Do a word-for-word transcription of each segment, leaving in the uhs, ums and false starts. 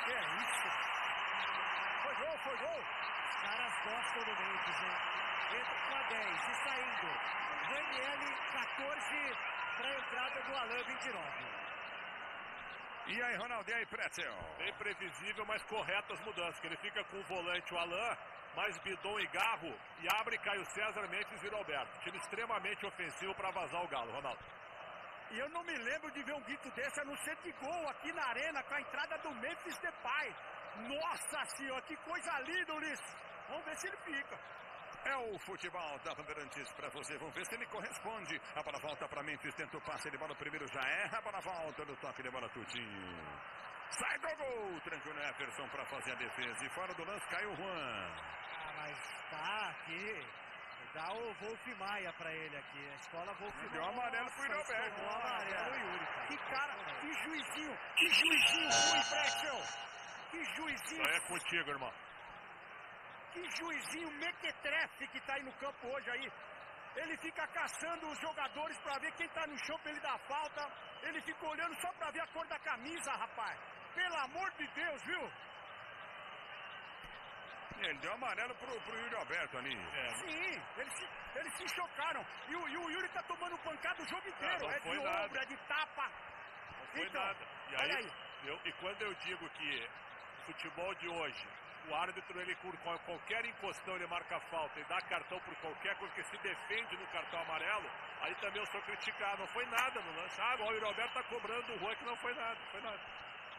Que é isso? Foi gol, foi gol. Os caras gostam do Memphis, hein? Entra com a dez e saindo. Ranieri, quatorze para a entrada do Alain, vinte e nove. E aí, Ronaldo, e aí, Pretzel? Bem previsível, mas correto as mudanças, que ele fica com o volante, o Alain, mais Bidon e Garro, e abre Caio César, Memphis e Roberto. Time extremamente ofensivo para vazar o Galo, Ronaldo. E eu não me lembro de ver um grito desse, a não ser de gol aqui na arena, com a entrada do Memphis Depay. Nossa senhora, que coisa linda, Ulisses. Vamos ver se ele fica. É o futebol da Bandeirantes para você. Vamos ver se ele corresponde. A bola volta para Memphis. Tenta o passe de bola primeiro. Já erra. A bola volta no toque de bola Tutinho. Sai do gol. Tranquilo Jefferson para fazer a defesa. E fora do lance caiu o Juan. Ah, mas tá aqui. Dá o Wolf Maia pra ele aqui. A escola Wolf Maia. Deu amarelo pro Roberto. Deu amarelo o Yuri, cara. Que cara, que juizinho. Que juizinho ruim, Pretzel. Que juizinho. É contigo, irmão. Que juizinho mequetrefe que tá aí no campo hoje aí. Ele fica caçando os jogadores pra ver quem tá no chão pra ele dar falta. Ele fica olhando só pra ver a cor da camisa, rapaz. Pelo amor de Deus, viu? Ele deu amarelo pro, pro Yuri Alberto ali. É. Sim, eles se, eles se chocaram. E o, e o Yuri tá tomando pancada o jogo inteiro. Não, não é de nada. ombro, é de tapa. Não foi então, nada. E aí, olha aí. Eu, e quando eu digo que futebol de hoje, o árbitro, ele por qualquer encostão, ele marca falta e dá cartão por qualquer coisa que se defende no cartão amarelo, aí também eu sou criticado. Não foi nada no lance. Ah, o Roberto tá cobrando o Juan que não foi nada, não foi nada.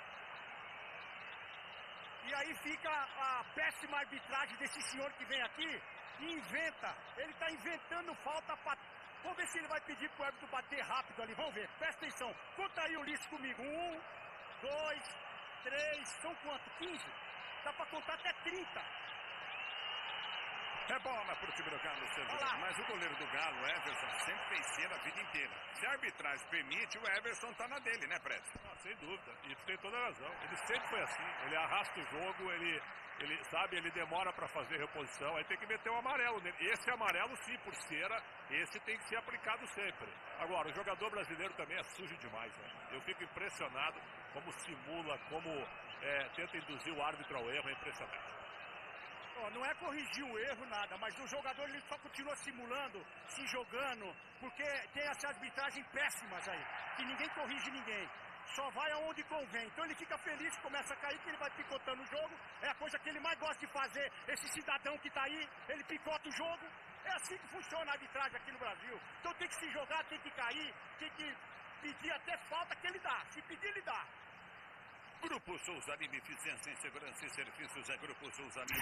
E aí fica a péssima arbitragem desse senhor que vem aqui e inventa. Ele tá inventando falta pra... Vamos ver se ele vai pedir pro árbitro bater rápido ali. Vamos ver, presta atenção. Conta aí, Ulisses, comigo. Um, dois, três, são quanto? quinze? Dá pra contar até trinta. É bola pro time do Galo, César. Mas o goleiro do Galo, Everson, sempre fez cera a vida inteira. Se a arbitragem permite, o Everson tá na dele, né, Preto? Ah, sem dúvida. E tu tem toda a razão. Ele sempre foi assim. Ele arrasta o jogo, ele, ele sabe, ele demora pra fazer reposição. Aí tem que meter o amarelo nele. Esse amarelo, sim, por cera, esse tem que ser aplicado sempre. Agora, o jogador brasileiro também é sujo demais, né? Eu fico impressionado como simula, como é, tenta induzir o árbitro ao erro. É impressionante. Oh, não é corrigir o erro, nada, mas o jogador ele só continua simulando, se jogando, porque tem essa arbitragem péssimas aí, que ninguém corrige ninguém, só vai aonde convém. Então ele fica feliz, começa a cair, que ele vai picotando o jogo, é a coisa que ele mais gosta de fazer, esse cidadão que tá aí, ele picota o jogo, é assim que funciona a arbitragem aqui no Brasil. Então tem que se jogar, tem que cair, tem que pedir até falta que ele dá, se pedir ele dá. Grupo Souza Lima, eficiência em segurança e serviços. É Grupo Souza Lima.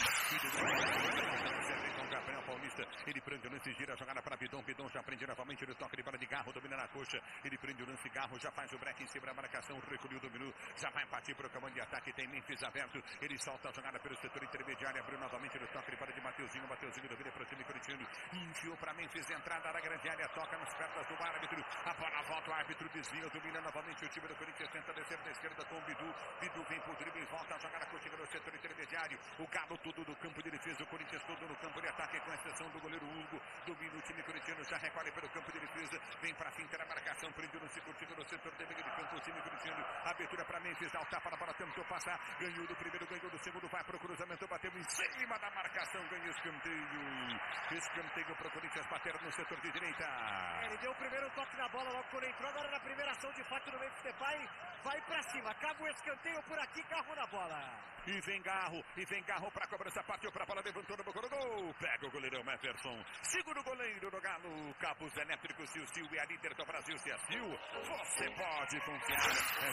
Com Gabriel Paulista. Ele prende o lance, gira a jogada para Bidon. Bidon já prende novamente. Ele toca de bola de Garro, domina na coxa. Ele prende o lance, Garro já faz o break em cima da marcação. Recolheu, dominou. Já vai partir para o comando de ataque. Tem Memphis aberto. Ele solta a jogada pelo setor intermediário. Abriu novamente. Ele toca de bola de Mateuzinho. Mateuzinho domina para o time corintiano. Enfiou para Memphis. Entrada da grande área. Toca nas pernas do árbitro. A bola volta. O árbitro desvia. Domina novamente o time do Corinthians. Tenta descer da esquerda com o Bidu. Bidu vem pro drible e volta a jogar a coxinha no setor intermediário. O Galo tudo no campo de defesa. O Corinthians todo no campo de ataque, com exceção do goleiro Hugo. Domina o time corintiano, já recolhe pelo campo de defesa. Vem pra finta da marcação. Prende no curtindo no setor de meio de campo. O time corintiano. Abertura pra Memphis. Dá o tapa na bola. Tentou passar. Ganhou do primeiro, ganhou do segundo. Vai pro cruzamento. Bateu em cima da marcação. Ganhou escanteio. Escanteio pro Corinthians bater no setor de direita. Ele deu o primeiro toque na bola logo quando entrou. Agora na primeira ação de fato do Memphis Depay. Vai pra cima. Acaba o escanteio por aqui. Garro na bola. E vem Garro. E vem Garro pra cobrança. Partiu pra bola. Levantou no boca do gol. Pega o goleirão Jefferson. Segura o goleiro do Galo. Cabos elétricos. Se o Sil é a líder do Brasil. Se é Sil, você pode confiar.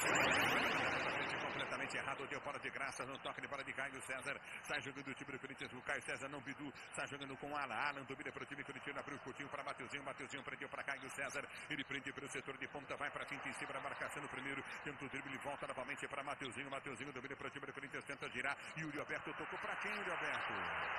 É completamente errado. Deu bola de graça no toque de bola de Caio César. Sai jogando o time do Corinthians. O Caio César não Bidu. Sai jogando com Alan. Alan domina para o time corintiano. Abriu o curtinho para Mateuzinho. Mateuzinho prendeu para Caio César. Ele prende para o setor de ponta. Vai para finta em cima da marcação no primeiro. Tenta o drible. Volta novamente para Mateuzinho. Mateuzinho domina para o time do Corinthians. Tenta girar. Yuri Alberto tocou para quem, Yuri Alberto?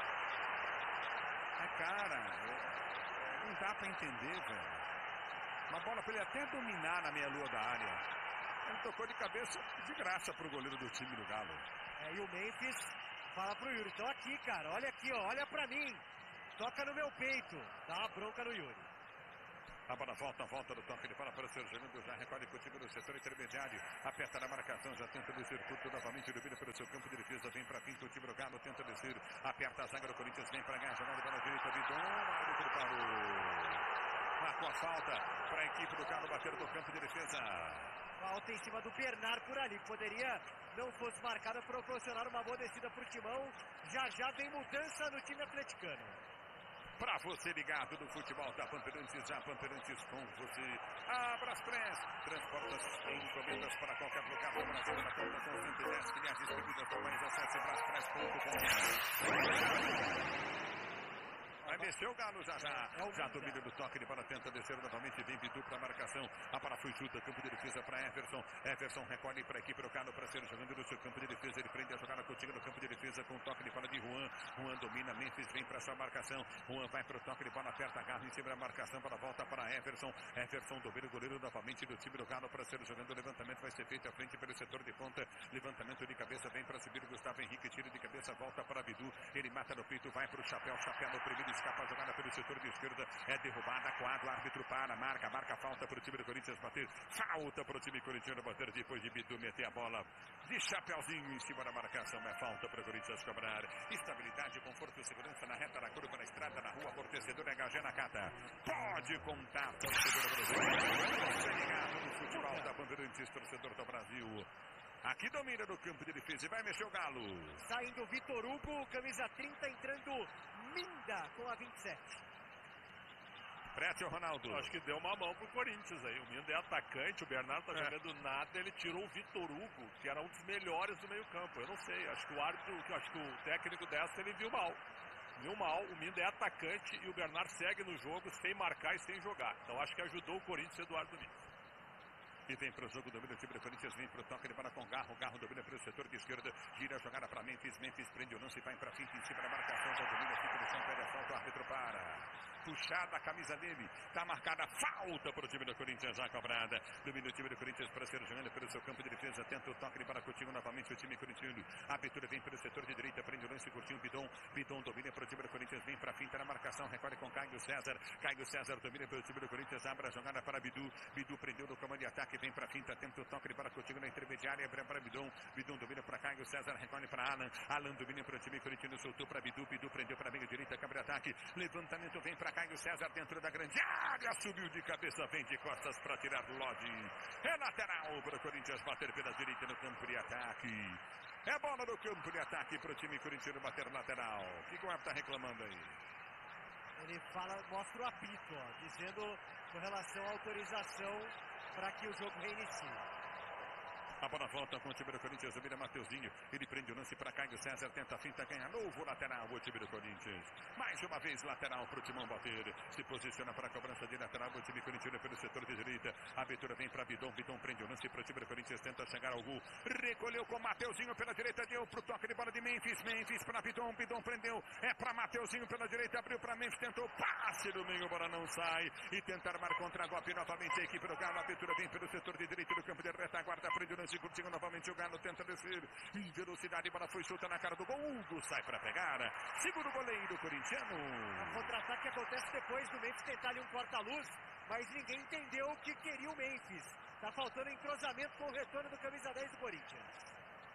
É, cara, é, não dá para entender, velho. Uma bola para ele até dominar na meia-lua da área. Ele tocou de cabeça de graça pro goleiro do time do Galo. É, e o Memphis fala pro Yuri, tô aqui, cara, olha aqui, ó, olha pra mim. Toca no meu peito. Dá uma bronca no Yuri. A bola volta, volta do toque de bola para o seu jogando, já recolhe contigo no setor intermediário, aperta na marcação, já tenta descer curto novamente, domina pelo seu campo de defesa, vem para fim, o time do Galo tenta descer, aperta a zaga do Corinthians, vem para ganhar, jogada para a direita, Bidon, árbitro parou. Marcou a falta para a equipe do Galo bater no campo de defesa. Falta em cima do Bernard por ali, poderia, não fosse marcada, proporcionar uma boa descida para o Timão. Já já vem mudança no time atleticano. Para você ligado do futebol da Pamperantes, a Pamperantes com você. Abras Press, transporta encomendas para qualquer lugar do Brasil, na conta com cento e dez milhares de bebidas normais, acesse braspress ponto com. Vai descer o Galo já já. Já domina do toque de bola, tenta descer novamente. Vem Bidu para a marcação. A bola foi chuta, campo de defesa para Everson. Everson recolhe para a equipe do Galo para ser jogando no seu campo de defesa. Ele prende a jogada contigo no campo de defesa com o toque de bola de Juan. Juan domina, Memphis vem para sua marcação. Juan vai para o toque de bola, aperta a garra em cima da marcação para a volta para Everson. Everson domina o goleiro novamente do time do Galo para ser jogando. O levantamento vai ser feito à frente pelo setor de ponta. Levantamento de cabeça, vem para subir o Gustavo Henrique. Tira de cabeça, volta para Bidu. Ele mata no peito, vai para o chapéu. Chapéu no primeiro, escapa a jogada pelo setor de esquerda, é derrubada, quadro, árbitro para, marca, marca falta para o time do Corinthians bater, falta para o time corintiano bater depois de Bidu meter a bola de chapéuzinho em cima da marcação, é falta para o Corinthians cobrar. Estabilidade, conforto e segurança na reta, na curva, na estrada, na rua, amortecedor, H G na Cata. Pode contar, torcedor brasileiro. Você ligado no futebol da Bandeirantes, torcedor do Brasil. Aqui domina no campo de defesa e vai mexer o Galo. Saindo Vitor Hugo, camisa trinta, entrando Minda com a vinte e sete. Preste o Ronaldo. Acho que deu uma mão pro Corinthians aí. O Minda é atacante, o Bernardo tá é. jogando nada, ele tirou o Vitor Hugo, que era um dos melhores do meio campo. Eu não sei, acho que o árbitro, acho que o técnico dessa ele viu mal. Viu mal, o Minda é atacante e o Bernardo segue no jogo sem marcar e sem jogar. Então acho que ajudou o Corinthians, Eduardo Minda. E vem para o jogo, domina o time do Corinthians, vem para o toque de bola com Garro, Garro domina pelo setor de esquerda, gira a jogada para Memphis, Memphis prende o lance e vai para frente em cima da marcação, já domina, fica no chão, pede a falta, o árbitro para. Puxada a camisa dele, está marcada falta para o time do Corinthians, já cobrada. Domina o time do Corinthians para ser jogando pelo seu campo de defesa, tenta o toque de bola contigo novamente o time corintiano. A abertura vem pelo setor de direita, prende o lance, curtinho, Bidon, Bidon domina para o time do Corinthians, vem para a finta na marcação, recolhe com Caio César, Caio César domina pelo time do Corinthians, abre a jogada para Bidu, Bidu prendeu no comando de ataque, vem para a finta, tenta o toque de bola contigo na intermediária, abre para Bidon, Bidon domina para Caio César, recolhe para Alan, Alan domina para o time corintiano, soltou para Bidu, Bidu prendeu para a meia direita, câmara de ataque, levantamento vem para Caio César dentro da grande área, subiu de cabeça, vem de costas para tirar do Lodge. É lateral para o Corinthians bater pela direita no campo de ataque. É bola no campo de ataque para o time corintiano bater lateral. O que o árbitro está reclamando aí? Ele fala, mostra o apito, ó, dizendo com relação à autorização para que o jogo reinicie. A bola volta com o time do Corinthians, domina Mateuzinho, ele prende o lance para Caio César, tenta a finta, ganha novo lateral o time do Corinthians. Mais uma vez lateral para o Timão bater, se posiciona para a cobrança de lateral o time corintiano pelo setor de direita. A abertura vem para Bidon, Bidon prende o lance para o time do Corinthians, tenta chegar ao gol, recolheu com Mateuzinho pela direita, deu para o toque de bola de Memphis, Memphis para Bidon, Bidon prendeu, é para Mateuzinho pela direita, abriu para Memphis, tentou passe no meio, a bola não sai, e tenta armar contra-golpe novamente a equipe do Galo. A abertura vem pelo setor de direita do campo de retaguarda, prende o lance, curtinho novamente o Galo, tenta descer em velocidade, a bola foi solta na cara do gol, Hugo sai para pegar, segura o goleiro corintiano. O contra-ataque acontece depois do Memphis tentar ali um corta-luz, mas ninguém entendeu o que queria o Memphis. Tá faltando entrosamento com o retorno do camisa dez do Corinthians.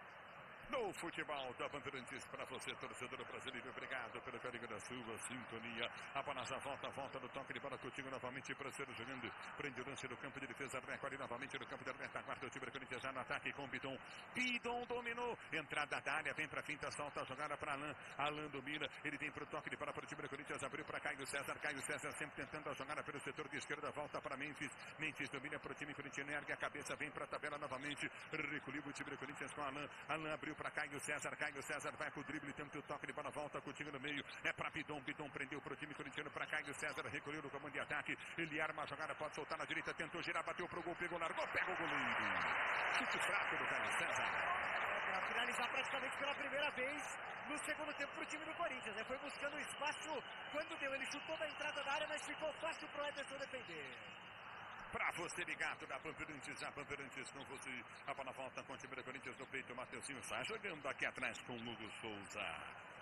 No futebol da Bandeirantes para você, torcedor brasileiro, obrigado pelo carinho da sua sintonia. A bola já volta, volta no toque de bola contigo novamente para ser jogando. Prende o lance do campo de defesa, recolhe novamente no campo de retaguarda. O time do Corinthians já no ataque com Bidon. Bidon dominou, entrada da área, vem para a finta, solta a jogada para Alan. Alan domina, ele vem para o toque de bola para o time do Corinthians, abriu para Caio César. Caio César sempre tentando a jogada pelo setor de esquerda, volta para Memphis. Memphis domina para o time corintiano, ergue a cabeça, vem para a tabela novamente. Recolheu o time do Corinthians com Alan. Alan abriu para Caio César, Caio César vai pro drible, tenta o toque de bola, volta contigo no meio, é para Bidon, Bidon prendeu pro time corintiano, para Caio César, recolheu no comando de ataque, ele arma a jogada, pode soltar na direita, tentou girar, bateu pro gol, pegou, largou, pega o goleiro, chute fraco do Caio César. Para finalizar praticamente pela primeira vez no segundo tempo pro time do Corinthians, né? Foi buscando espaço, quando deu, ele chutou da entrada da área, mas ficou fácil pro Ederson defender. Pra você ligado da Bandeirantes, a Bandeirantes com você. A bola volta com o time do Corinthians no peito. O Mateuzinho sai jogando aqui atrás com o Hugo Souza.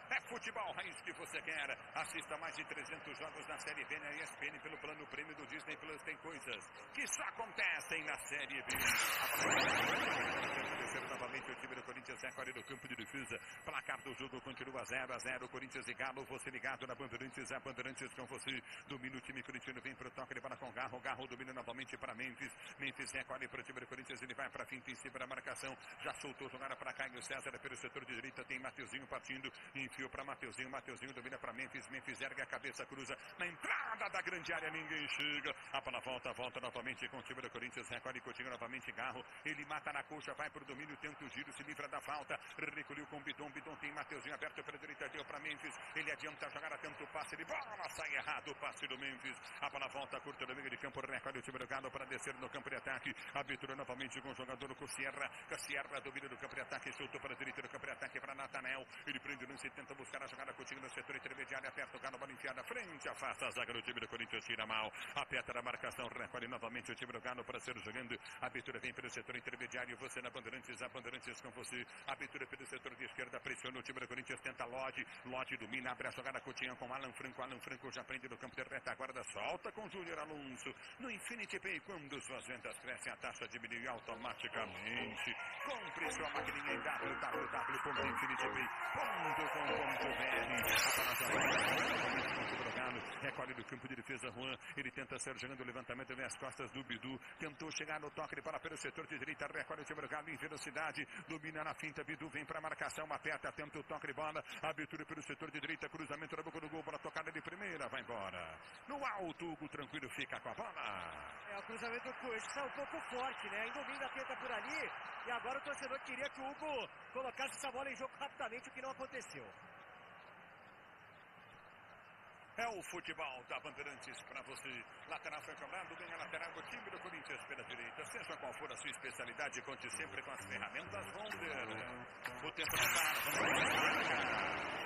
É futebol raiz que você quer. Assista mais de trezentos jogos na Série B na E S P N pelo plano prêmio do Disney Plus. Tem coisas que só acontecem na Série B. Terceiro novamente o time do Corinthians é no campo de defesa. Placar do jogo continua zero a zero. Corinthians e Galo. Você ligado na Bandeirantes. A Bandeirantes com você. Domina o time corintiano. Vem pro toque de bola com Garro. Garro domina novamente para Memphis. Memphis recolhe para o time do Corinthians. Ele vai para finta em cima da marcação. Já soltou jogada para Caio César pelo setor de direita. Tem Mateuzinho partindo. Enfiou para Mateuzinho. Mateuzinho domina para Memphis. Memphis ergue a cabeça, cruza na entrada da grande área. Ninguém chega. A bola volta, volta novamente com o time do Corinthians. Recolhe Coutinho novamente. Garro. Ele mata na coxa. Vai para o domínio. Tenta o giro. Se livra da falta. Recolheu com o Bidon. Bidon tem Mateuzinho aberto pela direita. Deu para Memphis. Ele adianta a jogada. Tenta o passe de bola. Sai errado o passe do Memphis. A bola volta curta do meio de campo. Recolhe o time do Galo para descer no campo de ataque. Abertura novamente com o jogador Cossierra. Cossierra domina do campo de ataque. Soltou para a direita do campo de ataque para Natanel. Ele prende o lance e tenta buscar a jogada Coutinho no setor intermediário. Aperta o Galo. Bola enfiada frente. Afasta a zaga do time do Corinthians. Tira mal. Aperta na marcação. Recolhe novamente o time do Galo para ser jogando. A abertura vem pelo setor intermediário. Você na Bandeirantes. A Bandeirantes com você. A abertura pelo setor de esquerda. Pressiona o time do Corinthians. Tenta Lodge. Lodge domina. Abre a jogada Coutinho com Alan Franco. Alan Franco já prende no campo de retaguarda. Solta com Júnior Alonso. No Infinity Pay, quando suas vendas crescem, a taxa diminui automaticamente. Compre sua maquininha em w w w ponto infinity pay ponto com ponto b r. Recolhe do campo de defesa Juan. Ele tenta ser jogando o levantamento, vem as costas do Bidu. Tentou chegar no toque de bola pelo setor de direita. Recolhe o time do Galo em velocidade. Domina na finta. Bidu vem para a marcação. Aperta, tenta o toque de bola. Abertura pelo setor de direita. Cruzamento na boca do gol. Bola tocada de primeira. Vai embora. No alto, Hugo tranquilo fica com a bola. É, o cruzamento do Coelho está um pouco forte, né? Ainda o Minda tenta por ali. E agora o torcedor queria que o Hugo colocasse essa bola em jogo rapidamente, o que não aconteceu. É o futebol da Bandeirantes para você. Lateral foi cobrado, bem a lateral do time do Corinthians pela direita. Seja qual for a sua especialidade, conte sempre com as ferramentas Wonder. O tempo não para, vamos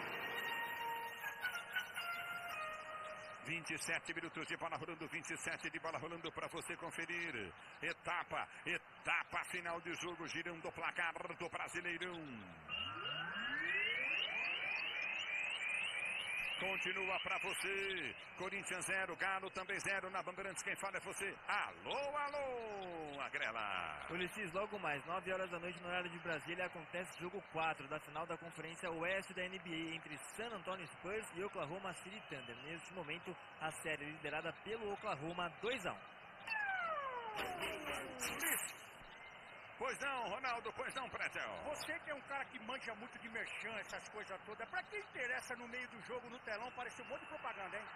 vinte e sete minutos de bola rolando, vinte e sete de bola rolando para você conferir. Etapa, etapa final de jogo, girando o placar do Brasileirão. Continua para você. Corinthians zero, Galo também zero. Na Bandeirantes quem fala é você. Alô, alô, Agrela. Ulisses, logo mais, nove horas da noite no horário de Brasília, acontece jogo quatro da final da Conferência Oeste da N B A entre San Antonio Spurs e Oklahoma City Thunder. Neste momento, a série liderada pelo Oklahoma dois a um. Pois não, Ronaldo, pois não, Pretel. Você que é um cara que manja muito de merchan, essas coisas todas, pra quem interessa no meio do jogo, no telão, parece um monte de propaganda, hein?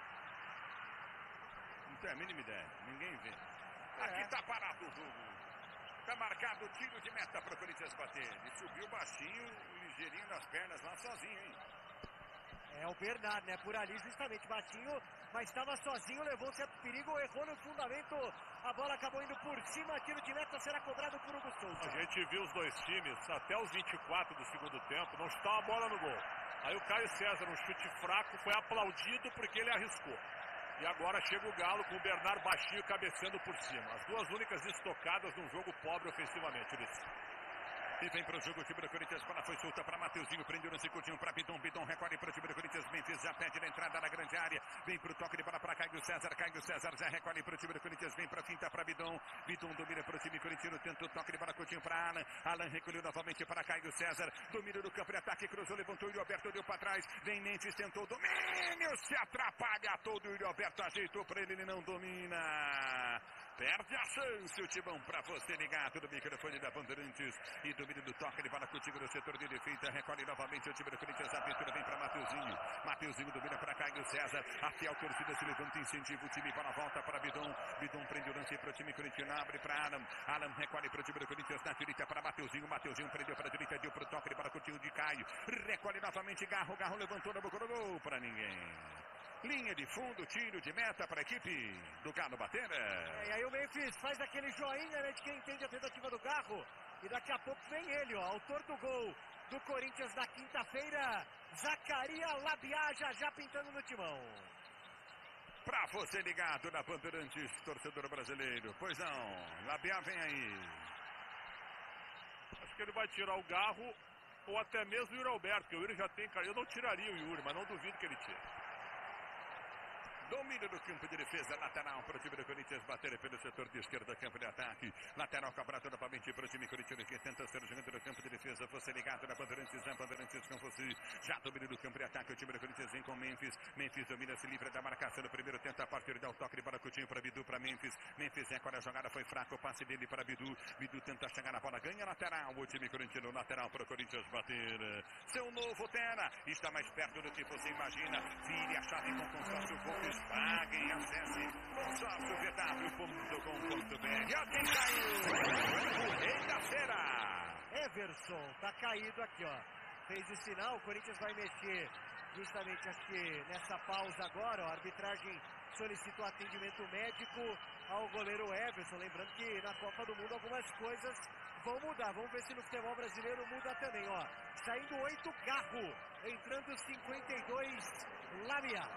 Não tem a mínima ideia, ninguém vê. É. Aqui tá parado o jogo. Tá marcado o tiro de meta pro Corinthians bater. Ele subiu baixinho, ligeirinho nas pernas lá sozinho, hein? É o Bernard, né? Por ali justamente baixinho, mas estava sozinho, levou certo perigo, errou no fundamento, a bola acabou indo por cima, tiro de meta será cobrado por Hugo Souza. A gente viu os dois times até os vinte e quatro do segundo tempo, não está a bola no gol. Aí o Caio César, um chute fraco, foi aplaudido porque ele arriscou. E agora chega o Galo com o Bernard baixinho cabeceando por cima. As duas únicas estocadas num jogo pobre ofensivamente, Ulisses. E vem para o jogo o time do Corinthians, bola foi solta para Mateuzinho, prendeu no Coutinho para Bidon, Bidon recolhe para o time do Corinthians, Memphis já pede na entrada na grande área, vem para o toque de bola para Caio César, Caio César já recolhe para o time do Corinthians, vem para a finta para Bidon, Bidon domina para o time corintiano, tenta o toque de bola Coutinho para Alan, Alan recolheu novamente para Caio César, domina no campo de ataque, cruzou, levantou, o Alberto deu para trás, vem Memphis, tentou, domínio, se atrapalha todo, o Alberto ajeitou para ele, ele não domina. Perde a chance o Timão para você ligado no microfone da Bandeirantes e domínio do toque de bola contigo no setor de defesa. Recolhe novamente o time do Corinthians. A abertura vem para Mateuzinho. Mateuzinho domina para Caio César. A fiel torcida se levanta, incentiva o time. Bola volta para Bidon. Bidon prende o lance para o time corintiano. Abre para Alan. Alan recolhe para o time do Corinthians na direita para Mateuzinho. Mateuzinho prendeu para a direita. Deu para o toque de bola contigo de Caio. Recolhe novamente Garro. Garro levantou na boca do gol para ninguém. Linha de fundo, tiro de meta para a equipe do Galo bater. É, e aí o Memphis faz aquele joinha, né, de quem entende a tentativa do Garro. E daqui a pouco vem ele, ó, autor do gol do Corinthians na quinta-feira, Zacaria Labiá, já já pintando no timão. Pra você ligado na Bandeirantes, torcedor brasileiro. Pois não, Labiá vem aí. Acho que ele vai tirar o Garro ou até mesmo o Yuri Alberto, porque o Yuri já tem, cara, eu não tiraria o Yuri, mas não duvido que ele tire. Domínio do campo de defesa, lateral para o time do Corinthians, bater pelo setor de esquerda, campo de ataque. Lateral cobrado novamente para o time corintiano que tenta ser jogando no campo de defesa. Você ligado na Bandeirantes, na Bandeirantes com você. Já domínio do campo de ataque, o time do Corinthians vem com Memphis. Memphis domina, se livra da marcação no primeiro, tenta a partir da toque de bola, Coutinho para Bidu, para Memphis. Memphis é quando a jogada foi fraca, o passe dele para Bidu. Bidu tenta chegar na bola, ganha lateral. O time corintiano, lateral para o Corinthians bater. Seu novo Tera está mais perto do que você imagina. Vire a chave com consórcio Gomes. Paguem, acesse consórcio v w ponto com ponto b r. Ó, quem caiu? O rei da feira. Everson tá caído aqui, ó. Fez o sinal, o Corinthians vai mexer justamente, acho que nessa pausa agora, ó. A arbitragem solicita o atendimento médico ao goleiro Everson. Lembrando que na Copa do Mundo algumas coisas vão mudar. Vamos ver se no futebol brasileiro muda também, ó. Saindo oito, Garro. Entrando cinquenta e dois, Lamia.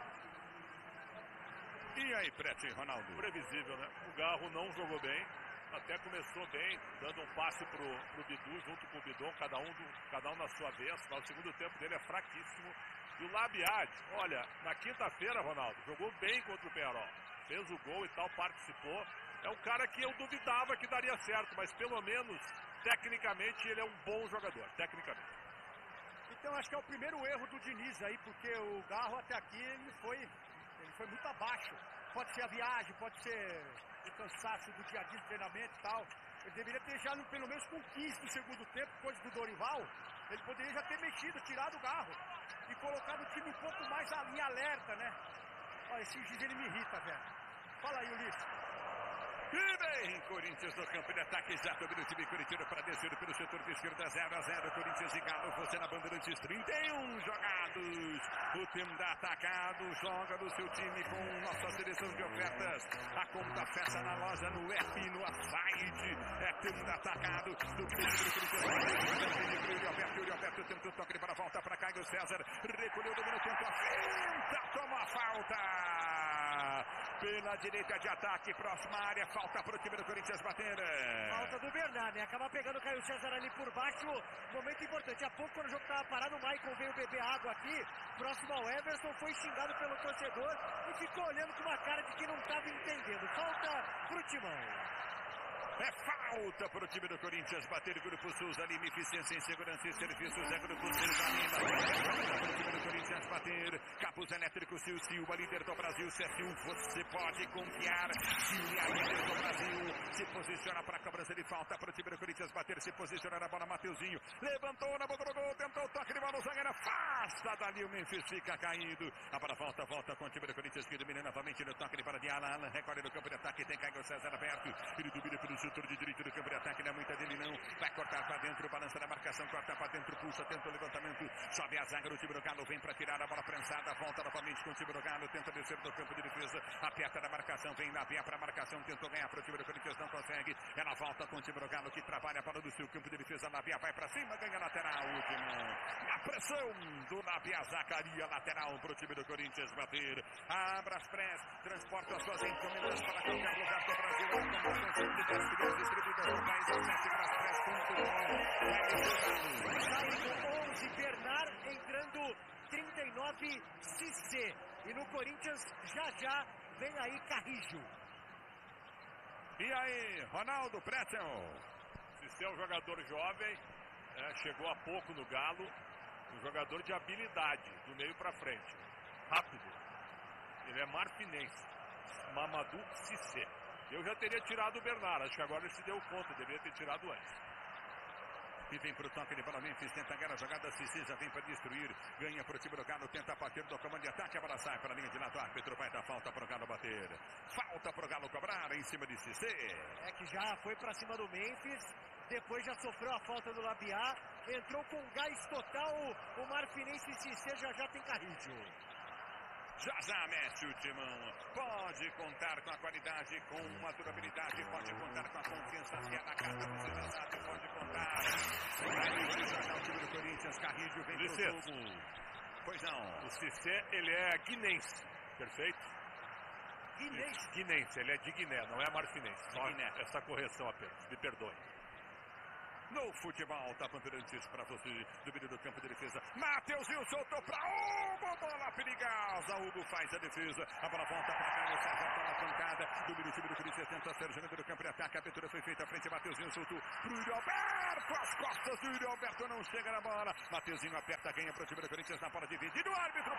E aí, Prete, Ronaldo? Previsível, né? O Garro não jogou bem, até começou bem, dando um passe pro, pro Bidu, junto com o Bidon, cada um, do, cada um na sua vez. Mas o segundo tempo dele é fraquíssimo. E o Labiad, olha, na quinta-feira, Ronaldo, jogou bem contra o Penharol. Fez o gol e tal, participou. É um cara que eu duvidava que daria certo, mas pelo menos, tecnicamente, ele é um bom jogador, tecnicamente. Então acho que é o primeiro erro do Diniz aí, porque o Garro até aqui ele foi... Ele foi muito abaixo. Pode ser a viagem, pode ser o cansaço do dia a dia de treinamento e tal. Ele deveria ter já, no, pelo menos com quinze do segundo tempo, coisa do Dorival, ele poderia já ter mexido, tirado o Garro e colocado o time um pouco mais em alerta, né? Olha, esse juiz ele me irrita, velho. Fala aí, Ulisses. E bem, Corinthians no campo de ataque, já domina o time corintiano para descer pelo setor de esquerda, zero a zero, Corinthians e Galo, você na Bandeirantes, trinta e um jogados, o time da atacado joga no seu time com nossa seleção de ofertas, a conta fecha na loja, no F, no site, é time da atacado, do time do Corinthians, Yuri Alberto, Yuri Alberto tenta o toque para a volta para Caio César, recolheu, domina, tenta a finta, toma a falta, pela direita de ataque, próxima área, falta para o time do Corinthians bater. Falta do Bernard, né? Acaba pegando o Caio César ali por baixo. Momento importante. Há pouco, quando o jogo estava parado, o Maicon veio beber água aqui, próximo ao Everson, foi xingado pelo torcedor e ficou olhando com uma cara de que não estava entendendo. Falta pro Timão. É falta para o time do Corinthians bater o Grupo Souza, ali, eficiência em segurança e serviços, é Grupo Souza ainda. Falta para o time do Corinthians bater, Capos Elétricos, Sil Silva, líder do Brasil, C S U, você pode confiar, Silvia, líder do Brasil, se posiciona para a cobrança de falta para o time do Corinthians bater, se posiciona na bola, Mateuzinho, levantou na boca do gol, tentou o toque de bola, o zagueiro afasta dali, o Memphis fica caído, a bola volta, volta com o time do Corinthians que domina novamente no toque de bola de Alan, Alan recolhe no campo de ataque, tem Caio César aberto, ele domina pelo setor de direito do campo de ataque, não é muita dele não, vai cortar para dentro, balança da marcação, corta para dentro, puxa, tenta o levantamento, sobe a zaga do time do Galo, vem para tirar a bola prensada, volta novamente com o time do Galo, tenta descer do campo de defesa, aperta da marcação, vem na via para a marcação, tentou ganhar para o time do Corinthians, não consegue, ela volta com o time do Galo que trabalha a bola do seu campo de defesa, na via vai para cima, ganha lateral, último, a pressão do Navia Zacaria, lateral para o time do Corinthians bater, abra as press, transporta as suas encomendas para qualquer lugar do Brasil, a distribuidor do país, acesse braspress ponto com. Saindo onze, Bernard, entrando trinta e nove, Cissé. E no Corinthians, já já, vem aí Carrijo. E aí, Ronaldo Pretzel. Cissé é um jogador jovem, é, chegou há pouco no Galo, um jogador de habilidade, do meio para frente, rápido. Ele é marfinense, Mamadou Cissé. Eu já teria tirado o Bernard, acho que agora ele se deu conta, deveria ter tirado antes. E vem pro toque de bola, Memphis tenta ganhar a jogada, Cissé já vem para destruir, ganha pro time do Galo, tenta bater do comando de ataque, a bola sai para a linha de lado, o árbitro vai dar falta pro Galo bater. Falta pro Galo cobrar em cima de Cissé. É que já foi para cima do Memphis, depois já sofreu a falta do Labiá, entrou com gás total, o Marfinense Cissé já já tem Carrijo. Já já mexe o timão, pode contar com a qualidade, com a durabilidade, pode contar com a confiança que é na casa, você já sabe, pode contar. Aí já já o time do Corinthians, Carrijo vem pro jogo. Pois não. O Cissé, ele é guinense, perfeito? Guinense? Guinense, ele é de Guiné, não é marfinense. Só Guiné. essa correção apenas, me perdoe. no futebol da Bandeirantes para você, domínio do campo de defesa, Mateuzinho soltou para Hugo, bola perigosa, Hugo faz a defesa, a bola volta para cá, o César tá na pancada, domínio do time do Corinthians, tenta ser jogador do campo de ataque, a abertura foi feita à frente, Mateuzinho soltou pro Yuri Alberto, as costas do Yuri Alberto não chega na bola, Mateuzinho aperta, ganha para o time do Corinthians na bola dividida, o árbitro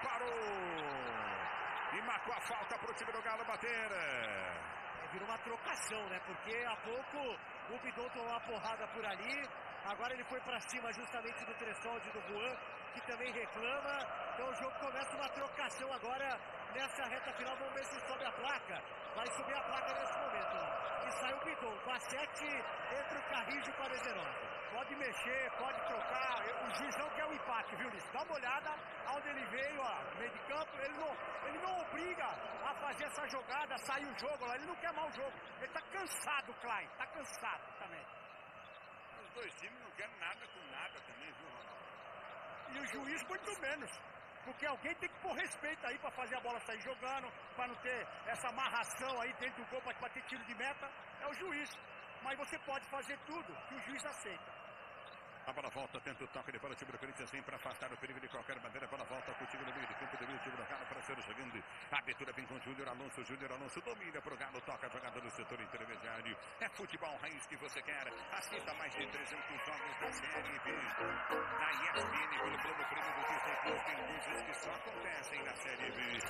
parou e marcou a falta para o time do Galo bater. Virou uma trocação, né? Porque há pouco o Bidon tomou uma porrada por ali. Agora ele foi pra cima justamente do Tressoldi e do Juan, que também reclama. Então o jogo começa uma trocação agora nessa reta final. Vamos ver se sobe a placa. Vai subir a placa nesse momento. E sai o Bidon com a sete, entra o Carrijo com a dezenove. Pode mexer, pode trocar. O juiz não quer o empate, viu, Liz? Dá uma olhada aonde ele veio, ó, no meio de campo. Ele não, ele não obriga a fazer essa jogada, sair o jogo. Ele não quer mal o jogo. Ele tá cansado, Klein. Tá cansado também. Os dois times não querem nada com nada também, viu, Ronaldo? E o juiz muito menos. Porque alguém tem que pôr respeito aí pra fazer a bola sair jogando, pra não ter essa amarração aí dentro do gol pra bater tiro de meta. É o juiz. Mas você pode fazer tudo que o juiz aceita. A bola volta, tenta o toque de bola, o time do Corinthians vem para afastar o perigo de qualquer bandeira. A bola volta contigo no meio do campo, do meio, o time do Galo para ser chegando. A abertura vem com o Júnior Alonso, Júnior Alonso domina para o Galo, toca a jogada no setor intermediário. É futebol raiz que você quer. Assista mais de trezentos jogos da Série B. Na E S P N, pelo plano prêmio do Disney Plus, tem coisas que só acontecem na Série B.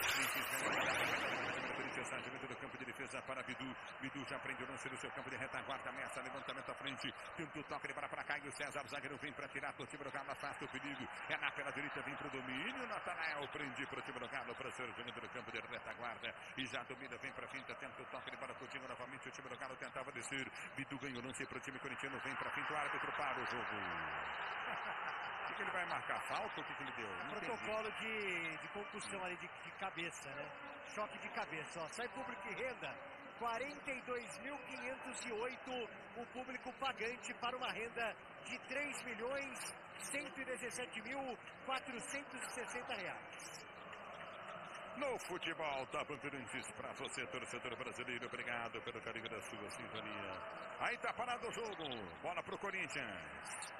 Corinthians está jogando do campo de defesa para Bidu. Bidu já prende o lance no seu campo de retaguarda, ameaça, levantamento à frente. Tenta o toque de bola para cá e o César Zagueiro vem para tirar para o time do Galo, afasta o perigo. É na pela direita, vem para o domínio. Natanael prende para o time do Galo para ser jogando no campo de retaguarda. E já domina, vem para a finta, tenta o toque de bola contigo novamente. O time do Galo tentava descer. Bidu ganha o lance para o time corintiano, vem para a finta. O árbitro para o jogo. O que ele vai marcar? Falta? O que, que ele deu? Não protocolo de, de concussão ali de, de cabeça, né? Choque de cabeça, ó. Sai público e renda. quarenta e dois mil quinhentos e oito o público pagante para uma renda de três milhões cento e dezessete mil quatrocentos e sessenta reais. No futebol da Bandeirantes para você, torcedor brasileiro, obrigado pelo carinho da sua sintonia. Aí tá parado o jogo, bola pro Corinthians.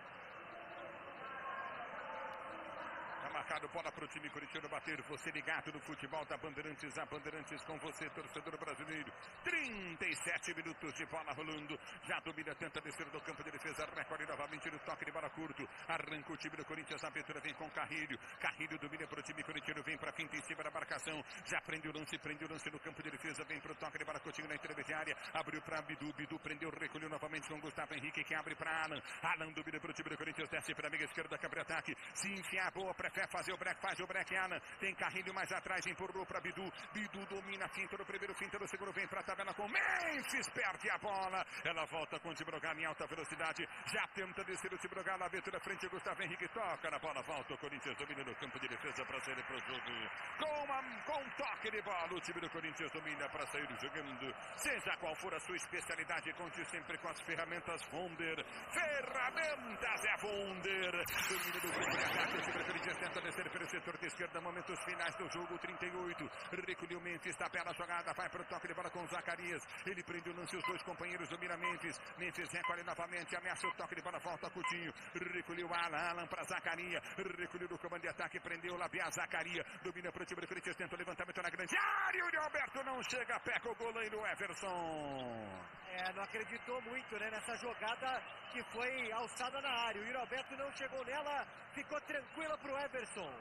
Tá marcado, bola pro time corintiano bater. Você ligado no futebol da Bandeirantes, a Bandeirantes com você, torcedor brasileiro. trinta e sete minutos de bola rolando. Já domina, tenta descer do campo de defesa. Recolhe novamente no toque de bola curto. Arranca o time do Corinthians. A abertura vem com Carrilho. Carrilho domina pro time corintiano. Vem pra finta em cima da marcação. Já prende o lance, prende o lance no campo de defesa. Vem pro toque de bola contigo na intermediária. Abriu pra Bidu. Bidu prendeu, recolheu novamente com Gustavo Henrique, que abre pra Alan. Alan domina pro time do Corinthians. Desce pra amiga esquerda, cabre ataque. Se enfiar, boa, prefere fazer o break, faz o break, Alan. Tem Carrilho mais atrás, empurrou pra Bidu. Bidu domina a finta no primeiro, finta no segundo, vem pra tabela com Memphis, perde a bola. Ela volta com o time do Galo em alta velocidade. Já tenta descer o time do Galo, abertura frente, Gustavo Henrique toca na bola, volta o Corinthians, domina no campo de defesa pra sair pro jogo. Com, a, com um toque de bola, o time do Corinthians domina pra sair jogando. Seja qual for a sua especialidade, conte sempre com as ferramentas Wonder. Ferramentas é Wonder. Domina do campo de ataque, o time do Corinthians tenta descer pelo setor de esquerda, momentos finais do jogo, trinta e oito, recolheu Memphis, tabela a jogada, vai para o toque de bola com o Zacarias, ele prende o lance, os dois companheiros domina Memphis, Memphis recolhe novamente, ameaça o toque de bola, volta a Coutinho, recolheu Alan, Alan para Zacarias, recolheu no comando de ataque, prendeu o Labiá, Zacarias, domina para o time do Corinthians, tenta o levantamento na grande área, o Alberto não chega, peca o goleiro Everson. É, não acreditou muito, né, nessa jogada que foi alçada na área. O Yuri Alberto não chegou nela, ficou tranquila pro Everson.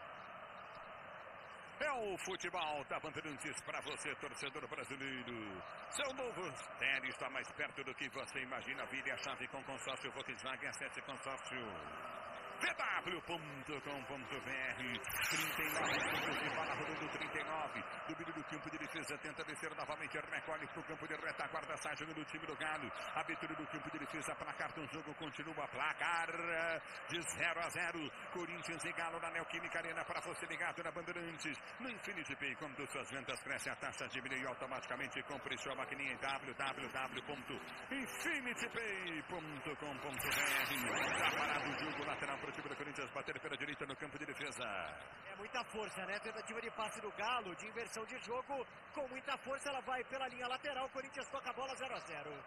É o futebol da Bandeirantes para você, torcedor brasileiro. Seu novo série está mais perto do que você imagina. Vire a chave com consórcio Volkswagen, acesse consórcio v w ponto com ponto b r. trinta e nove minutos de bola rolando, trinta e nove. Domínio do campo de defesa, tenta descer novamente, recolhe para o campo de retaguarda, sai jogando o time do Galo. Abertura do campo de defesa, placar do jogo continua, placar de zero a zero. Corinthians e Galo na Neoquímica Arena para você ligado na Bandeirantes. No Infinity Pay, quando suas vendas crescem, a taxa diminui automaticamente. Compre sua maquininha em w w w ponto infinity pay ponto com ponto b r. Está parado o jogo, lateral para o time do Corinthians, bater pela direita no campo de defesa. É muita força, né? Tentativa de passe do Galo, de inversão de jogo, com muita força, ela vai pela linha lateral, Corinthians toca a bola zero a zero.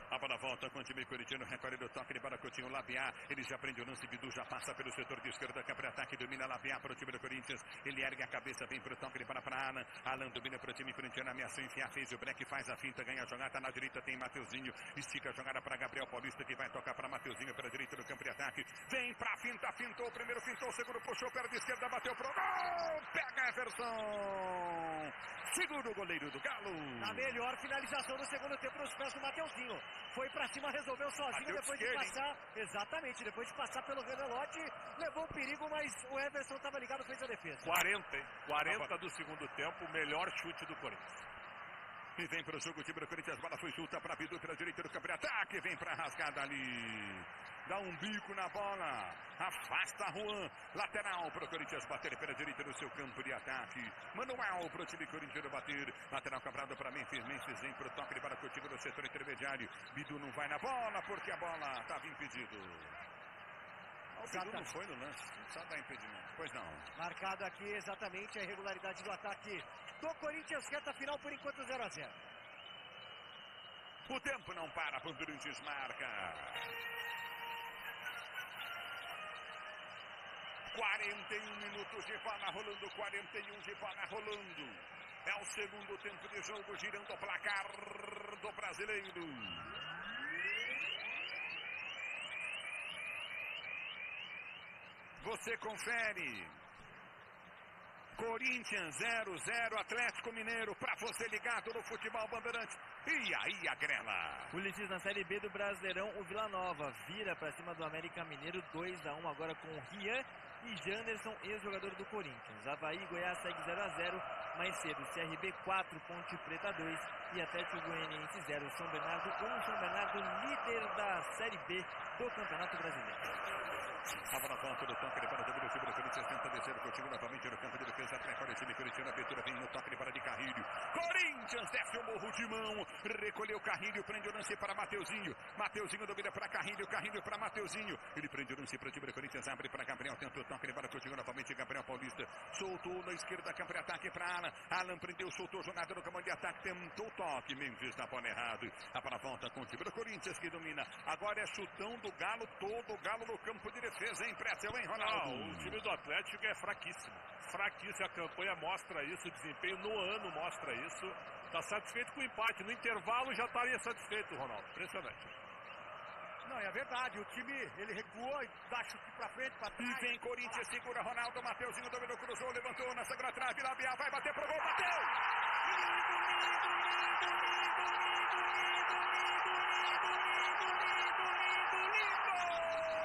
A bola volta com o time corintiano, recolhe do toque de bola Coutinho, Labiá, ele já prende o lance, Bidu já passa pelo setor de esquerda, campo de ataque, domina Labiá para o time do Corinthians, ele ergue a cabeça, vem para o toque de bola para Alan, Alan domina para o time corintiano, ameaçou enfiar, fez o break, faz a finta, ganha a jogada, na direita tem Mateuzinho, estica a jogada para Gabriel Paulista, que vai tocar para Mateuzinho pela direita do campo de ataque, vem para a finta, fintou, primeiro fintou, segundo puxou, perna de esquerda, bateu pro gol, pega Everson, segura o goleiro do Galo. A melhor finalização do segundo tempo nos pés do Mateuzinho. Foi pra cima, resolveu sozinho. Mateus depois de passar. Hein? Exatamente, depois de passar pelo Revelote, levou um perigo, mas o Everson estava ligado, fez a defesa. quarenta, quarenta do segundo tempo, o melhor chute do Corinthians. E vem para o jogo o time do Corinthians, bola foi chuta para Bidu pela direita do campo de ataque, vem para a rasgada ali, dá um bico na bola, afasta Juan, lateral para o Corinthians bater pela direita do seu campo de ataque, manual para o time corintiano bater, lateral cobrado para Memphis, Memphis vem para o toque de bola contigo no setor intermediário, Bidu não vai na bola porque a bola estava impedido. O Bidu não foi no lance, só dá impedimento. Pois não. Marcado aqui exatamente a irregularidade do ataque do Corinthians, reta final por enquanto zero a zero. O tempo não para, Bandeirantes marca. quarenta e um minutos de bola rolando, quarenta e um de bola rolando. É o segundo tempo de jogo, girando o placar do brasileiro. Você confere. Corinthians zero zero, Atlético Mineiro, para você ligado no Futebol Bandeirantes. E aí a grela. Ulisses, na Série B do Brasileirão, o Vila Nova vira para cima do América Mineiro, dois a um agora com o Rian e Janderson, ex-jogador do Corinthians. Avaí e Goiás segue zero a zero, mais cedo C R B quatro, Ponte Preta dois e Atlético Goianiense zero, São Bernardo um, São Bernardo líder da Série B do Campeonato Brasileiro. A bola volta do toque de bola do time do Corinthians, tenta descer o Coutinho novamente no campo de defesa, prepara o time corintiano, a abertura vem no toque de bola de Carrilho. Corinthians desce o morro de mão, recolheu Carrilho, prende o lance para Mateuzinho, Mateuzinho domina para Carrilho, Carrilho para Mateuzinho, ele prende o lance para o time do Corinthians, abre para Gabriel, tenta o toque de bola, Coutinho novamente, Gabriel Paulista, soltou na esquerda, campo de ataque para Alan, Alan prendeu, soltou, jogada no comando de ataque, tentou o toque, Memphis na bola errado, a bola volta com o time do Corinthians que domina, agora é chutão do Galo, todo o Galo no campo de defesa. Fez a impressão, hein, Ronaldo? Não, o time do Atlético é fraquíssimo. Fraquíssimo, a campanha mostra isso, o desempenho no ano mostra isso. Está satisfeito com o empate. No intervalo já estaria satisfeito, Ronaldo. Impressionante. Não, é verdade. O time, ele recuou e dá chute pra frente, pra trás. E vem Corinthians, segura Ronaldo, Mateuzinho dominou, cruzou, levantou na sagrada trave, Labiá vai bater pro gol, bateu! Lindo, lindo, lindo, lindo, lindo, lindo, lindo, lindo, lindo, lindo!